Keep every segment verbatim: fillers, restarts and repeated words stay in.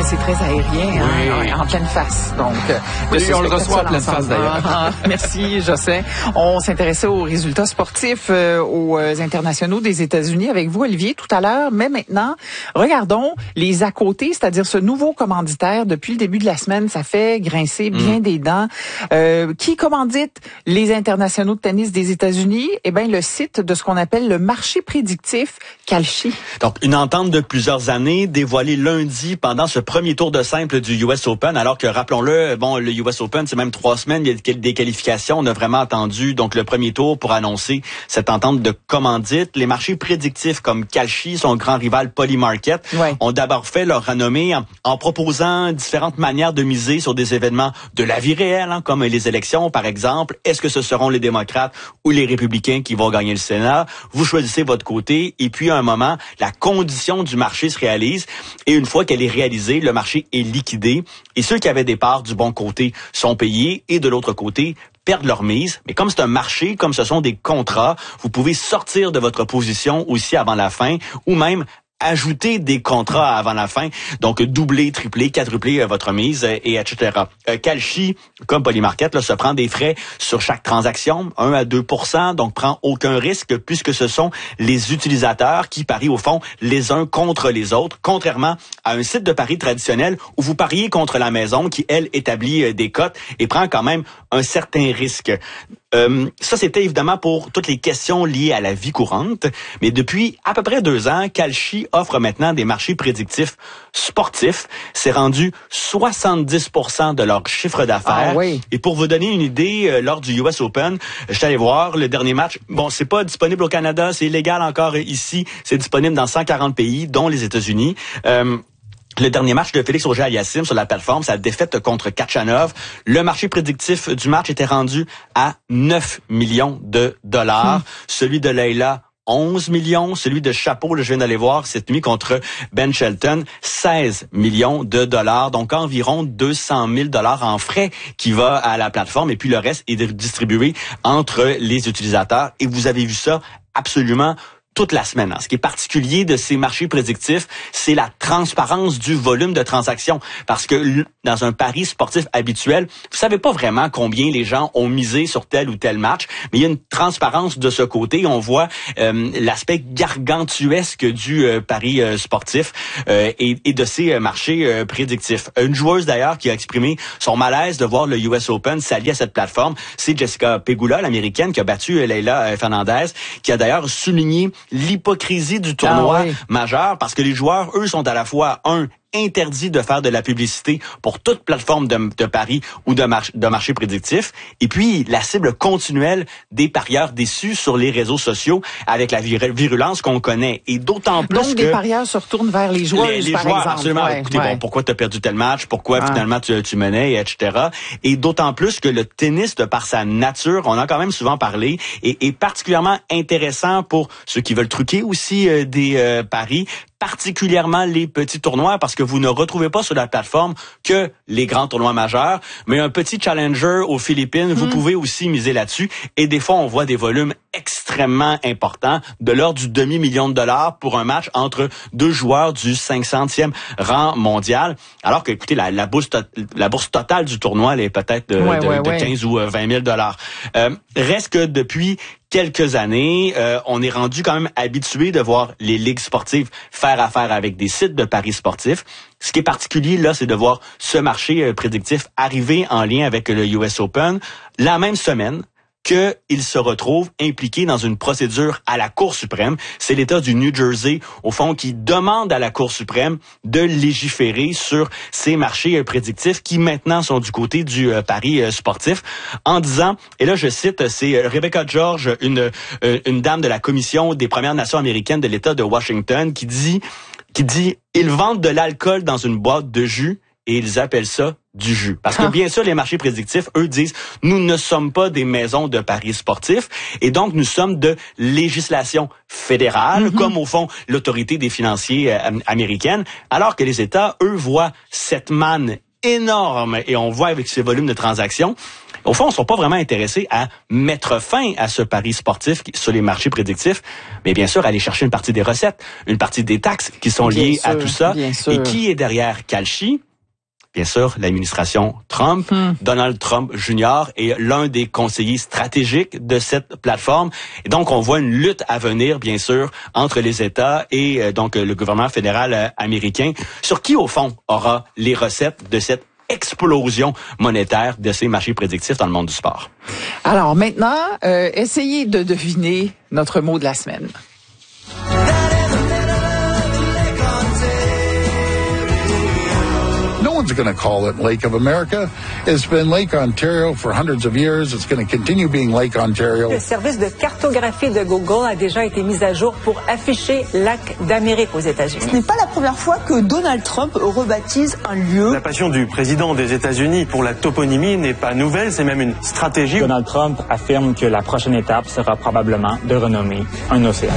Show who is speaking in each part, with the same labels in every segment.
Speaker 1: Ouais, c'est très aérien, oui. hein, ouais, en pleine face. Donc,
Speaker 2: oui, on le reçoit en pleine face d'ailleurs.
Speaker 1: Ah, merci, Jocelyn. On s'intéressait aux résultats sportifs euh, aux internationaux des États-Unis avec vous, Olivier, tout à l'heure. Mais maintenant, regardons les à côté, c'est-à-dire ce nouveau commanditaire. Depuis le début de la semaine, ça fait grincer bien mmh. des dents. Euh, qui commandite les internationaux de tennis des États-Unis? Eh bien, le site de ce qu'on appelle le marché prédictif Kalshi.
Speaker 3: Donc, une entente de plusieurs années dévoilée lundi pendant ce premier tour de simple du U S Open, alors que, rappelons-le, bon, le U S Open, c'est même trois semaines, il y a des qualifications. On a vraiment attendu, donc, le premier tour pour annoncer cette entente de commandite. Les marchés prédictifs comme Kalshi, son grand rival Polymarket, ouais. ont d'abord fait leur renommée en, en proposant différentes manières de miser sur des événements de la vie réelle, hein, comme les élections, par exemple. Est-ce que ce seront les démocrates ou les républicains qui vont gagner le Sénat? Vous choisissez votre côté, et puis à un moment, la condition du marché se réalise, et une fois qu'elle est réalisée, le marché est liquidé, et ceux qui avaient des parts du bon côté sont payés, et de l'autre côté, perdent leur mise. Mais comme c'est un marché, comme ce sont des contrats, vous pouvez sortir de votre position aussi avant la fin, ou même ajouter des contrats avant la fin, donc doubler, tripler, quadrupler euh, votre mise, euh, et et cetera. Euh, Kalshi, comme Polymarket, là, se prend des frais sur chaque transaction, un à deux pour cent, donc prend aucun risque puisque ce sont les utilisateurs qui parient au fond les uns contre les autres, contrairement à un site de paris traditionnel où vous pariez contre la maison qui, elle, établit euh, des cotes et prend quand même un certain risque. Euh, ça, c'était évidemment pour toutes les questions liées à la vie courante. Mais depuis à peu près deux ans, Kalshi offre maintenant des marchés prédictifs sportifs. C'est rendu soixante-dix pour cent de leur chiffre d'affaires.
Speaker 1: Ah, oui.
Speaker 3: Et pour vous donner une idée, euh, lors du U S Open, je suis allé voir le dernier match. Bon, c'est pas disponible au Canada, c'est illégal encore ici. C'est disponible dans cent quarante pays, dont les États-Unis. Euh, Le dernier match de Félix Auger-Aliassime sur la plateforme, sa défaite contre Khachanov. Le marché prédictif du match était rendu à neuf millions de dollars. Mmh. Celui de Leila, onze millions. Celui de Chapeau, là, je viens d'aller voir cette nuit contre Ben Shelton, seize millions de dollars. Donc environ deux cent mille dollars en frais qui va à la plateforme. Et puis le reste est distribué entre les utilisateurs. Et vous avez vu ça absolument toute la semaine. Ce qui est particulier de ces marchés prédictifs, c'est la transparence du volume de transactions. Parce que dans un pari sportif habituel, vous savez pas vraiment combien les gens ont misé sur tel ou tel match, mais il y a une transparence de ce côté. On voit euh, l'aspect gargantuesque du euh, pari euh, sportif euh, et, et de ces euh, marchés euh, prédictifs. Une joueuse d'ailleurs qui a exprimé son malaise de voir le U S Open s'allier à cette plateforme, c'est Jessica Pegula, l'américaine, qui a battu euh, Leylah Fernandez, qui a d'ailleurs souligné l'hypocrisie du tournoi ah oui. majeur, parce que les joueurs, eux, sont à la fois, un, interdit de faire de la publicité pour toute plateforme de, de paris ou de, mar- de marché prédictif. Et puis, la cible continuelle des parieurs déçus sur les réseaux sociaux avec la vir- virulence qu'on connaît. Et d'autant plus
Speaker 1: Donc,
Speaker 3: que...
Speaker 1: des parieurs se retournent vers les joueurs,
Speaker 3: Les, les
Speaker 1: par
Speaker 3: joueurs,
Speaker 1: exemple.
Speaker 3: absolument.
Speaker 1: Ouais,
Speaker 3: Écoutez,
Speaker 1: ouais.
Speaker 3: bon, pourquoi t'as perdu tel match? Pourquoi
Speaker 1: ah.
Speaker 3: finalement tu, tu menais, et cetera. Et d'autant plus que le tennis, de par sa nature, on en a quand même souvent parlé, est, est particulièrement intéressant pour ceux qui veulent truquer aussi euh, des euh, paris, particulièrement les petits tournois, parce que vous ne retrouvez pas sur la plateforme que les grands tournois majeurs, mais un petit challenger aux Philippines, mmh. vous pouvez aussi miser là-dessus. Et des fois, on voit des volumes extrêmement importants, de l'ordre du demi-million de dollars pour un match entre deux joueurs du cinq centième rang mondial. Alors que, écoutez, la, la, bourse, to- la bourse totale du tournoi, elle est peut-être de,
Speaker 1: ouais,
Speaker 3: de,
Speaker 1: ouais,
Speaker 3: de
Speaker 1: ouais.
Speaker 3: quinze ou vingt mille dollars. Euh, reste que depuis quelques années, euh, on est rendu quand même habitué de voir les ligues sportives faire affaire avec des sites de paris sportifs. Ce qui est particulier, là, c'est de voir ce marché euh, prédictif arriver en lien avec le U S Open la même semaine qu'il se retrouve impliqué dans une procédure à la Cour suprême. C'est l'État du New Jersey, au fond, qui demande à la Cour suprême de légiférer sur ces marchés prédictifs qui maintenant sont du côté du euh, pari euh, sportif, en disant, et là je cite, c'est Rebecca George, une, euh, une dame de la Commission des Premières Nations américaines de l'État de Washington, qui dit, qui dit, ils vendent de l'alcool dans une boîte de jus et ils appellent ça du jus. Parce que bien sûr, les marchés prédictifs, eux, disent, nous ne sommes pas des maisons de paris sportifs et donc nous sommes de législation fédérale, mm-hmm. comme au fond l'autorité des financiers euh, américaine, alors que les États, eux, voient cette manne énorme. Et on voit avec ces volumes de transactions, au fond, on ne sont pas vraiment intéressés à mettre fin à ce pari sportif sur les marchés prédictifs, mais bien sûr, aller chercher une partie des recettes, une partie des taxes qui sont liées sûr, à tout ça. Et qui est derrière Kalshi? Bien sûr, l'administration Trump. Hmm. Donald Trump junior est l'un des conseillers stratégiques de cette plateforme. Et donc, on voit une lutte à venir, bien sûr, entre les États et euh, donc le gouvernement fédéral euh, américain, sur qui, au fond, aura les recettes de cette explosion monétaire de ces marchés prédictifs dans le monde du sport.
Speaker 1: Alors maintenant, euh, essayez de deviner notre mot de la semaine.
Speaker 4: No one's going to call it Lake of America. It's been Lake Ontario for hundreds of years. It's going to continue being Lake Ontario.
Speaker 5: Le service de cartographie de Google a déjà été mis à jour pour afficher Lac d'Amérique aux États-Unis.
Speaker 6: Ce n'est pas la première fois que Donald Trump rebaptise un lieu.
Speaker 7: La passion du président des États-Unis pour la toponymie n'est pas nouvelle, c'est même une stratégie.
Speaker 8: Donald Trump affirme que la prochaine étape sera probablement de renommer un océan.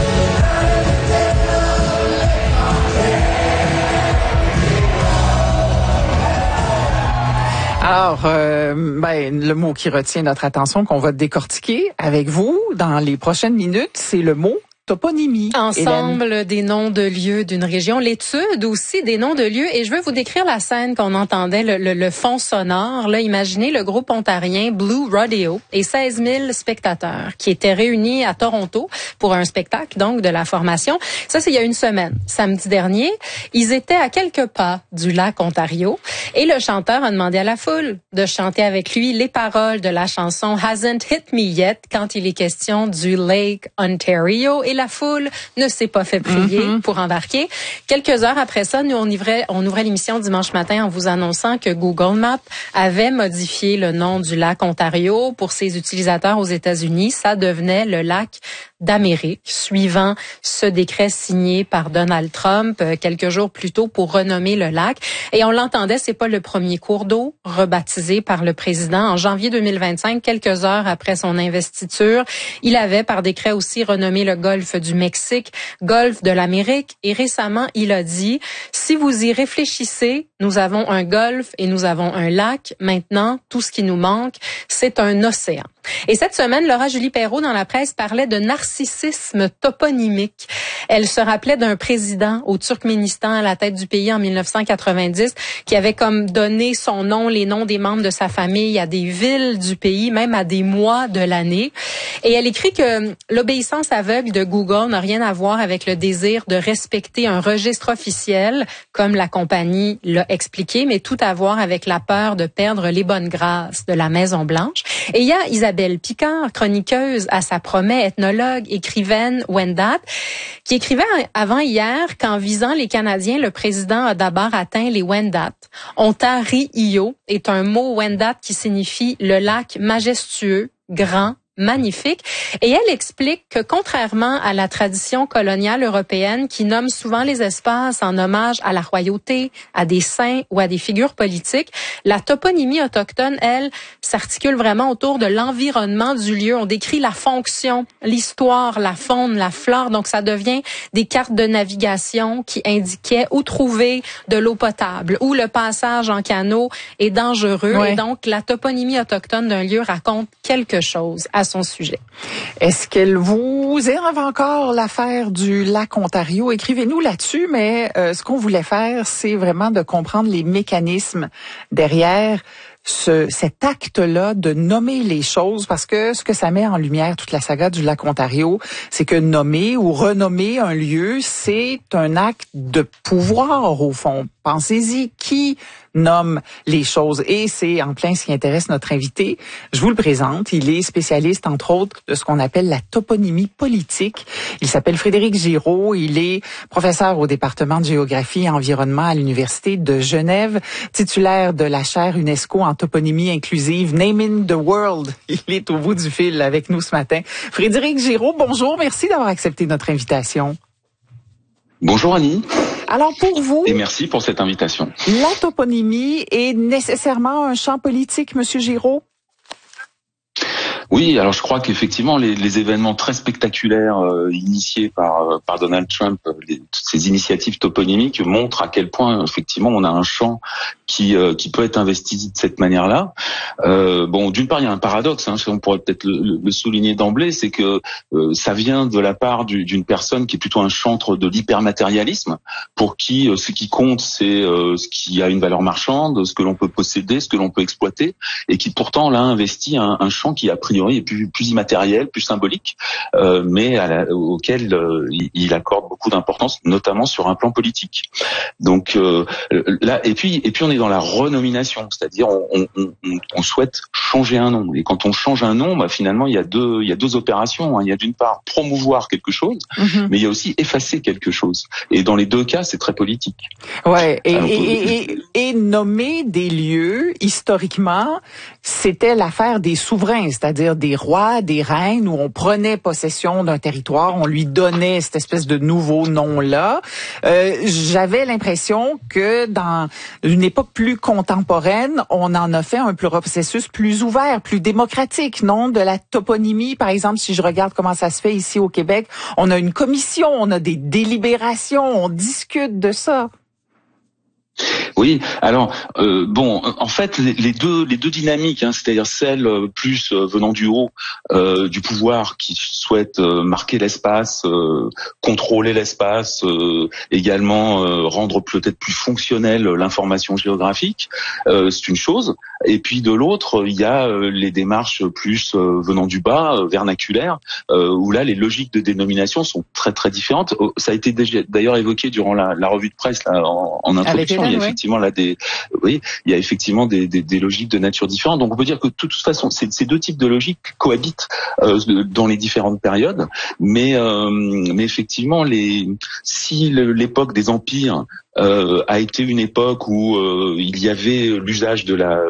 Speaker 1: Alors, euh, ben, le mot qui retient notre attention, qu'on va décortiquer avec vous dans les prochaines minutes, c'est le mot toponymie.
Speaker 9: Ensemble
Speaker 1: Hélène.
Speaker 9: Des noms de lieux d'une région, l'étude aussi des noms de lieux. Et je veux vous décrire la scène qu'on entendait, le, le, le fond sonore. Là, imaginez le groupe ontarien Blue Rodeo et seize mille spectateurs qui étaient réunis à Toronto pour un spectacle, donc, de la formation. Ça, c'est il y a une semaine. Samedi dernier, ils étaient à quelques pas du lac Ontario et le chanteur a demandé à la foule de chanter avec lui les paroles de la chanson Hasn't Hit Me Yet quand il est question du Lake Ontario. Et la foule ne s'est pas fait prier mm-hmm. pour embarquer. Quelques heures après ça, nous, on ouvrait, on ouvrait l'émission dimanche matin en vous annonçant que Google Maps avait modifié le nom du lac Ontario pour ses utilisateurs aux États-Unis. Ça devenait le lac d'Amérique, suivant ce décret signé par Donald Trump euh, quelques jours plus tôt pour renommer le lac. Et on l'entendait, c'est pas le premier cours d'eau rebaptisé par le président. En janvier deux mille vingt-cinq, quelques heures après son investiture, il avait par décret aussi renommé le golfe du Mexique, golfe de l'Amérique. Et récemment, il a dit, si vous y réfléchissez, nous avons un golfe et nous avons un lac. Maintenant, tout ce qui nous manque, c'est un océan. Et cette semaine, Laura Julie Perrault, dans la presse, parlait de narcissisme toponymique. Elle se rappelait d'un président au Turkménistan à la tête du pays en mille neuf cent quatre-vingt-dix qui avait comme donné son nom, les noms des membres de sa famille à des villes du pays, même à des mois de l'année. Et elle écrit que l'obéissance aveugle de Google n'a rien à voir avec le désir de respecter un registre officiel, comme la compagnie l'a expliqué, mais tout à voir avec la peur de perdre les bonnes grâces de la Maison-Blanche. Et il y a Isabelle Picard, chroniqueuse à sa promet, ethnologue, écrivaine, Wendat, qui écrivait avant hier qu'en visant les Canadiens, le président a d'abord atteint les Wendat. Ontario est un mot Wendat qui signifie le lac majestueux, grand, magnifique. Et elle explique que contrairement à la tradition coloniale européenne qui nomme souvent les espaces en hommage à la royauté, à des saints ou à des figures politiques, la toponymie autochtone, elle, s'articule vraiment autour de l'environnement du lieu. On décrit la fonction, l'histoire, la faune, la flore. Donc, ça devient des cartes de navigation qui indiquaient où trouver de l'eau potable, où le passage en canot est dangereux. Oui. Et donc, la toponymie autochtone d'un lieu raconte quelque chose à son sujet.
Speaker 1: Est-ce qu'elle vous énerve encore l'affaire du lac Ontario? Écrivez-nous là-dessus, mais euh, ce qu'on voulait faire, c'est vraiment de comprendre les mécanismes derrière ce, cet acte-là de nommer les choses, parce que ce que ça met en lumière, toute la saga du lac Ontario, c'est que nommer ou renommer un lieu, c'est un acte de pouvoir, au fond. Pensez-y, qui nomme les choses? Et c'est en plein ce qui intéresse notre invité. Je vous le présente. Il est spécialiste, entre autres, de ce qu'on appelle la toponymie politique. Il s'appelle Frédéric Giraud. Il est professeur au département de géographie et environnement à l'Université de Genève, titulaire de la chaire UNESCO en toponymie inclusive, Naming the World. Il est au bout du fil avec nous ce matin. Frédéric Giraud, bonjour. Merci d'avoir accepté notre invitation.
Speaker 10: Bonjour Annie.
Speaker 1: Alors pour vous...
Speaker 10: Et merci pour cette invitation.
Speaker 1: La toponymie est nécessairement un champ politique, Monsieur Giraud?
Speaker 10: Oui, alors je crois qu'effectivement les, les événements très spectaculaires euh, initiés par par Donald Trump, les, toutes ces initiatives toponymiques montrent à quel point effectivement on a un champ qui euh, qui peut être investi de cette manière-là. Euh, bon, d'une part il y a un paradoxe, hein, on pourrait peut-être le, le souligner d'emblée, c'est que euh, ça vient de la part du, d'une personne qui est plutôt un chantre de l'hypermatérialisme, pour qui euh, ce qui compte c'est euh, ce qui a une valeur marchande, ce que l'on peut posséder, ce que l'on peut exploiter, et qui pourtant là investit un, un champ qui a priori est plus, plus immatériel, plus symbolique, euh, mais à la, auquel euh, il accorde beaucoup d'importance, notamment sur un plan politique. Donc euh, là, et puis et puis on est dans la renomination, c'est-à-dire on, on, on, on souhaite changer un nom. Et quand on change un nom, bah, finalement il y a deux il y a deux opérations. Hein. Il y a d'une part promouvoir quelque chose, mm-hmm. mais il y a aussi effacer quelque chose. Et dans les deux cas, c'est très politique.
Speaker 1: Ouais. Et, Alors, et, et, et, et nommer des lieux historiquement, c'était l'affaire des souverains, c'est-à-dire des rois, des reines, où on prenait possession d'un territoire, on lui donnait cette espèce de nouveau nom-là. Euh, j'avais l'impression que dans une époque plus contemporaine, on en a fait un processus plus ouvert, plus démocratique, non? De la toponymie, par exemple, si je regarde comment ça se fait ici au Québec, on a une commission, on a des délibérations, on discute de ça.
Speaker 10: Oui, alors euh, bon, en fait, les, les deux les deux dynamiques, hein, c'est-à-dire celle euh, plus euh, venant du haut, euh, du pouvoir qui souhaite euh, marquer l'espace, euh, contrôler l'espace, euh, également euh, rendre peut-être plus fonctionnelle l'information géographique, euh, c'est une chose. Et puis de l'autre, il y a euh, les démarches plus euh, venant du bas, euh, vernaculaires, euh, où là les logiques de dénomination sont très très différentes. Ça a été déjà, d'ailleurs évoqué durant la, la revue de presse là, en, en introduction. Il y a effectivement là des, oui, il y a effectivement des, des, des logiques de nature différente. Donc on peut dire que de toute façon, ces, ces deux types de logiques cohabitent euh, dans les différentes périodes. Mais, euh, mais effectivement, les, si le, l'époque des empires euh, a été une époque où euh, il y avait l'usage de la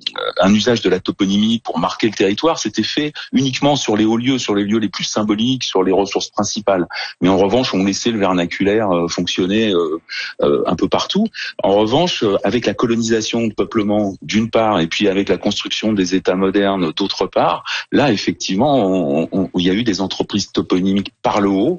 Speaker 10: un usage de la toponymie pour marquer le territoire, c'était fait uniquement sur les hauts lieux, sur les lieux les plus symboliques, sur les ressources principales. Mais en revanche, on laissait le vernaculaire euh, fonctionner euh, euh, un peu partout. En revanche, euh, avec la colonisation de peuplement d'une part, et puis avec la construction des États modernes d'autre part, là, effectivement, on, on, il y a eu des entreprises toponymiques par le haut,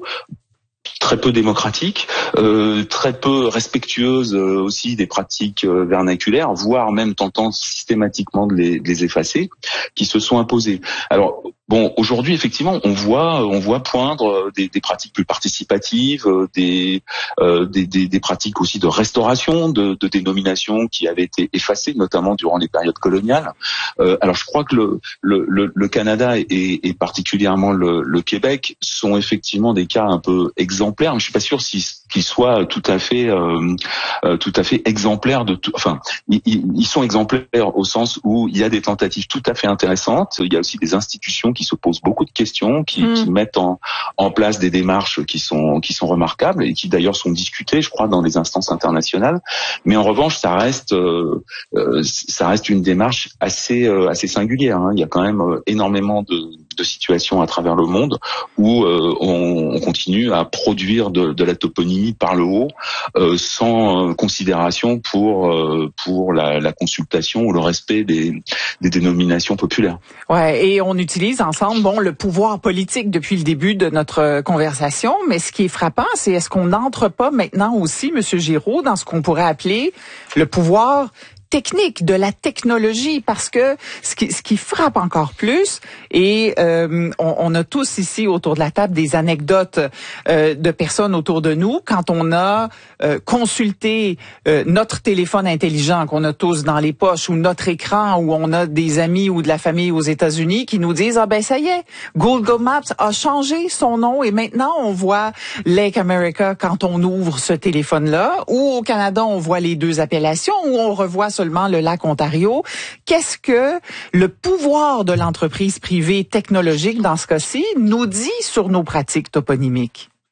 Speaker 10: très peu démocratique, euh, très peu respectueuse euh, aussi des pratiques euh, vernaculaires, voire même tentant systématiquement de les, de les effacer, qui se sont imposées. Alors bon, aujourd'hui effectivement, on voit, on voit poindre des, des pratiques plus participatives, des, euh, des, des, des pratiques aussi de restauration de, de dénominations qui avaient été effacées, notamment durant les périodes coloniales. Euh, alors je crois que le, le, le, le Canada et, et particulièrement le, le Québec sont effectivement des cas un peu exemplaires. Je suis pas sûr si qu'ils soient tout à fait, euh, euh, tout à fait exemplaires de tout. Enfin, ils, ils sont exemplaires au sens où il y a des tentatives tout à fait intéressantes. Il y a aussi des institutions qui se posent beaucoup de questions, qui, mmh. qui mettent en, en place des démarches qui sont qui sont remarquables et qui d'ailleurs sont discutées, je crois, dans les instances internationales. Mais en revanche, ça reste euh, euh, ça reste une démarche assez euh, assez singulière. Hein. Il y a quand même euh, énormément de de situations à travers le monde où euh, on, on continue à produire de, de la toponymie par le haut euh, sans euh, considération pour euh, pour la, la consultation ou le respect des, des dénominations populaires.
Speaker 1: Ouais, et on utilise ensemble bon le pouvoir politique depuis le début de notre conversation, mais ce qui est frappant, c'est est-ce qu'on n'entre pas maintenant aussi, Monsieur Giraud, dans ce qu'on pourrait appeler le pouvoir technique, de la technologie, parce que ce qui, ce qui frappe encore plus, et euh, on, on a tous ici autour de la table des anecdotes euh, de personnes autour de nous, quand on a euh, consulté euh, notre téléphone intelligent qu'on a tous dans les poches, ou notre écran, où on a des amis ou de la famille aux États-Unis qui nous disent « Ah ben ça y est, Google Maps a changé son nom et maintenant on voit Lake America quand on ouvre ce téléphone-là, ou au Canada on voit les deux appellations, ou on revoit seulement le lac Ontario. » Qu'est-ce que le pouvoir de l'entreprise privée technologique, dans ce cas-ci, nous dit sur nos pratiques toponymiques?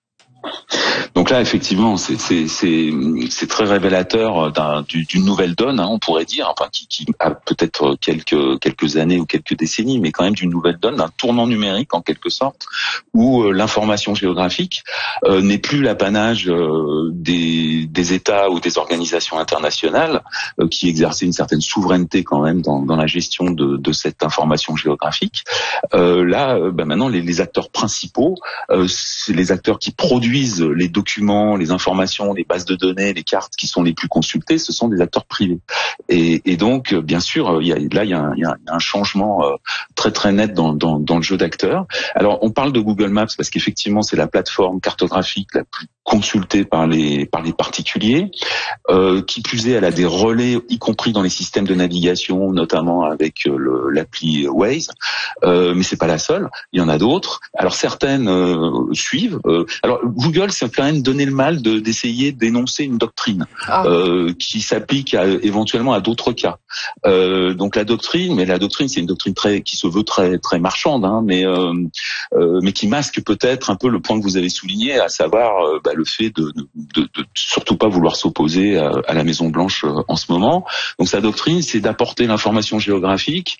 Speaker 10: Donc là, effectivement, c'est c'est c'est c'est très révélateur d'un, d'une nouvelle donne, hein, on pourrait dire, enfin qui, qui a peut-être quelques quelques années ou quelques décennies, mais quand même d'une nouvelle donne, d'un tournant numérique en quelque sorte, où euh, l'information géographique euh, n'est plus l'apanage euh, des des États ou des organisations internationales euh, qui exerçaient une certaine souveraineté quand même dans dans la gestion de de cette information géographique. Euh, là, euh, ben maintenant, les, les acteurs principaux, euh, c'est les acteurs qui produisent les documents, les informations, les bases de données, les cartes qui sont les plus consultées, ce sont des acteurs privés. Et, et donc, bien sûr, il y a, là, il y a un, il y a un changement euh, très très net dans, dans, dans le jeu d'acteurs. Alors, on parle de Google Maps parce qu'effectivement, c'est la plateforme cartographique la plus consultée par les par les particuliers. Euh, qui plus est, elle a des relais, y compris dans les systèmes de navigation, notamment avec le, l'appli Waze. Euh, mais c'est pas la seule. Il y en a d'autres. Alors certaines euh, suivent. Euh, alors Google s'est quand même donné le mal de, d'essayer d'énoncer une doctrine ah. euh, qui s'applique à, éventuellement à d'autres cas. Euh, donc la doctrine, mais la doctrine, c'est une doctrine très qui se veut très très marchande, hein, mais euh, euh, mais qui masque peut-être un peu le point que vous avez souligné, à savoir euh, bah, le fait de, de, de, de surtout pas vouloir s'opposer à, à la Maison Blanche euh, en ce moment. Donc sa doctrine, c'est d'apporter l'information géographique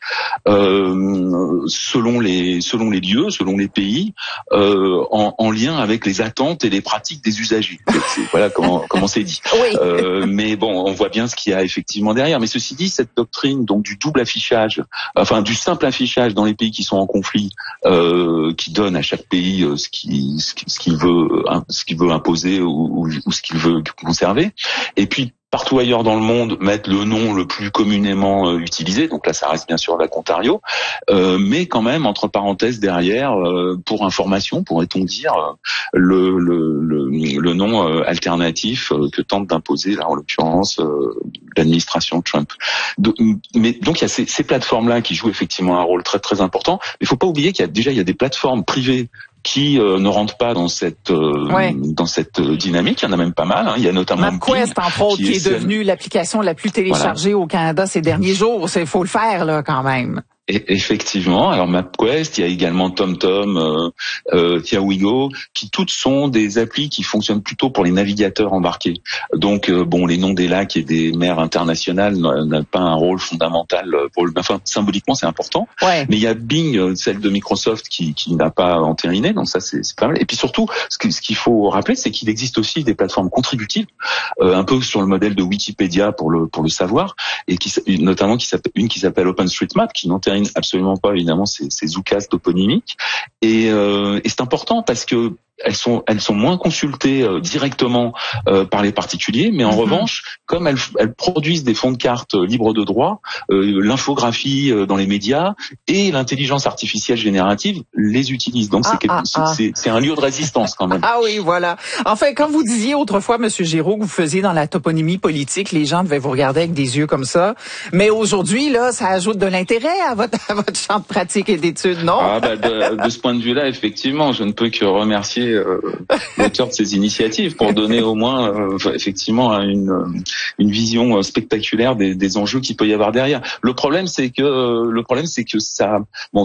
Speaker 10: euh, selon les selon les lieux, selon les pays, euh, en, en lien avec les attentes et les pratiques des usagers. C'est, voilà comment comment c'est dit. Oui. Euh, mais bon, on voit bien ce qu'il y a effectivement derrière. Mais ceci dit, cette doctrine donc du double affichage, enfin du simple affichage dans les pays qui sont en conflit, euh, qui donne à chaque pays euh, ce qu'il ce qu'il veut ce qu'il veut imposer ou, ou, ou ce qu'il veut conserver, et puis partout ailleurs dans le monde, mettre le nom le plus communément euh, utilisé. Donc là, ça reste bien sûr Lac Ontario, euh, mais quand même entre parenthèses derrière, euh, pour information, pourrait-on dire, euh, le, le, le, le nom euh, alternatif euh, que tente d'imposer là en l'occurrence euh, l'administration Trump. De, mais donc il y a ces, ces plateformes-là qui jouent effectivement un rôle très très important. Mais il faut pas oublier qu'il y a déjà il y a des plateformes privées qui euh, ne rentrent pas dans cette euh, ouais. dans cette euh, dynamique. Il y en a même pas mal. Hein. Il y a notamment
Speaker 1: MapQuest, entre autres, qui, qui est, est devenue l'application la plus téléchargée voilà. au Canada ces derniers jours. Il faut le faire là quand même.
Speaker 10: Et effectivement, alors MapQuest, il y a également TomTom, euh, euh, Tiawigo, qui toutes sont des applis qui fonctionnent plutôt pour les navigateurs embarqués. Donc, euh, bon, les noms des lacs et des mers internationales n'ont pas un rôle fondamental pour le. Enfin, symboliquement, c'est important. Ouais. Mais il y a Bing, celle de Microsoft, qui, qui n'a pas entériné. Donc ça, c'est, c'est pas mal. Et puis surtout, ce, que, ce qu'il faut rappeler, c'est qu'il existe aussi des plateformes contributives, euh, un peu sur le modèle de Wikipédia pour le pour le savoir, et qui notamment qui s'appelle une qui s'appelle OpenStreetMap, qui n'entérine absolument pas évidemment ces, ces oukases toponymiques, et, euh, et c'est important parce que elles sont elles sont moins consultées euh, directement euh, par les particuliers, mais en mm-hmm. revanche, comme elles, elles produisent des fonds de cartes euh, libres de droit, euh, l'infographie euh, dans les médias et l'intelligence artificielle générative les utilisent. Donc ah, c'est, quelque, ah, c'est, ah. c'est c'est un lieu de résistance quand même.
Speaker 1: Ah oui, voilà. Enfin, quand vous disiez autrefois, Monsieur Giroux, que vous faisiez dans la toponymie politique, les gens devaient vous regarder avec des yeux comme ça. Mais aujourd'hui, là, ça ajoute de l'intérêt à votre à votre champ de pratique et d'études, non?
Speaker 10: Ah bah de, de ce point de vue-là, effectivement, je ne peux que remercier Euh, l'auteur de ces initiatives pour donner au moins euh, effectivement une une vision spectaculaire des, des enjeux qu'il peut y avoir derrière. Le problème c'est que le problème c'est que ça bon